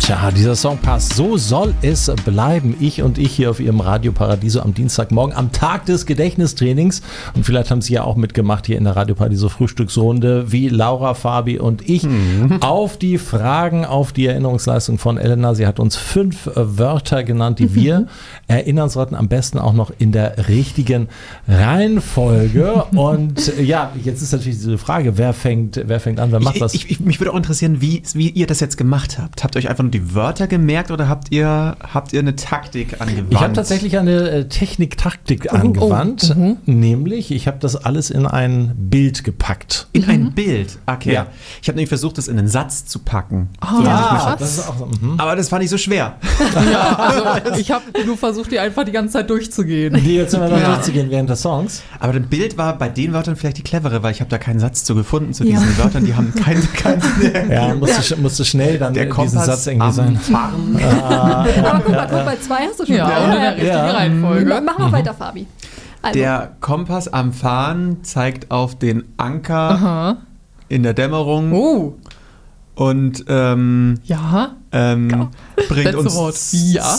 Tja, dieser Song passt. So soll es bleiben. Ich hier auf Ihrem Radio Paradiso am Dienstagmorgen, am Tag des Gedächtnistrainings. Und vielleicht haben Sie ja auch mitgemacht hier in der Radio Paradiso Frühstücksrunde, wie Laura, Fabi und ich, auf die Fragen, auf die Erinnerungsleistung von Elena. Sie hat uns 5 Wörter genannt, die wir erinnern sollten, am besten auch noch in der richtigen Reihenfolge. Und ja, jetzt ist natürlich diese Frage, wer fängt an, wer macht was? Mich würde auch interessieren, wie ihr das jetzt gemacht habt. Habt ihr euch einfach nur die Wörter gemerkt oder habt ihr eine Taktik angewandt? Ich habe tatsächlich eine Technik-Taktik angewandt, nämlich ich habe das alles in ein Bild gepackt. In ein Bild? Okay. Ja. Ich habe nämlich versucht, das in einen Satz zu packen. Das ist auch so. Aber das fand ich so schwer. Ja, also ich habe nur versucht, die einfach die ganze Zeit durchzugehen. Die jetzt immer durchzugehen während des Songs. Aber das Bild war bei den Wörtern vielleicht die clevere, weil ich habe da keinen Satz zu gefunden zu diesen Wörtern. Die haben keinen Ja, musste schnell dann der diesen Satz irgendwie sein. Fahren. Aber guck mal, 2 hast du schon. Ja, und in der richtigen Reihenfolge. Mach mal weiter, Fabi. Also. Der Kompass am Fahren zeigt auf den Anker in der Dämmerung. Oh. Und Ja. bringt Letzte uns Wort. Ja.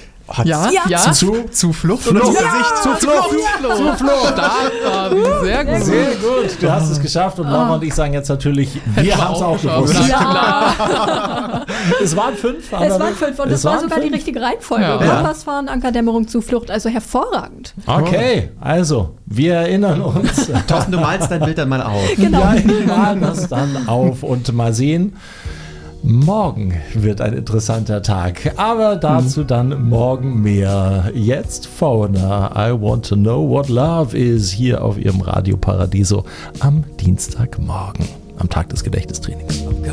Zuflucht oder Zuflucht. Stark, Fabi. Sehr gut. Sehr gut, du hast es geschafft und Laura und ich sagen jetzt natürlich, wir haben es auch gewusst. Ja. Es waren 5. Es waren 5 und es war sogar 5. Die richtige Reihenfolge. Ja. Kompassfahren, Ankerdämmerung, Zuflucht, also hervorragend. Okay, also, wir erinnern uns. Thorsten, du malst dein Bild dann mal auf. Genau. Ja, ich mal das dann auf und mal sehen. Morgen wird ein interessanter Tag, aber dazu dann morgen mehr. Jetzt Foreigner, I Want to Know What Love Is, hier auf Ihrem Radio Paradiso am Dienstagmorgen, am Tag des Gedächtnistrainings.